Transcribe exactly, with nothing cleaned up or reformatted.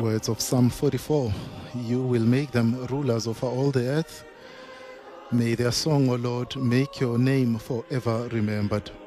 words of Psalm forty-four. You will make them rulers over all the earth. May their song, O Lord, make your name forever remembered.